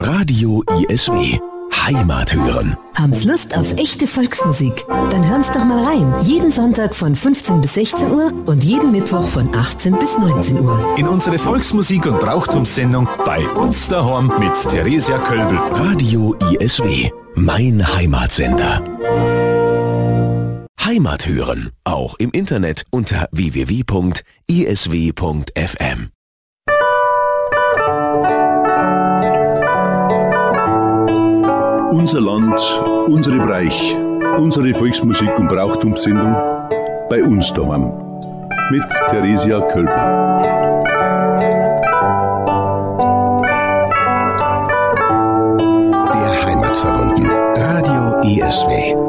Radio ISW. Heimat hören. Haben's Lust auf echte Volksmusik? Dann hören's doch mal rein. Jeden Sonntag von 15 bis 16 Uhr und jeden Mittwoch von 18 bis 19 Uhr. In unsere Volksmusik- und Brauchtumssendung bei uns daheim mit Theresia Kölbel. Radio ISW. Mein Heimatsender. Heimat hören. Auch im Internet unter www.isw.fm. Unser Land, unsere Bereich, unsere Volksmusik- und Brauchtumssendung bei uns daheim mit Theresia Kölbel. Der Heimatverbunden. Radio ISW.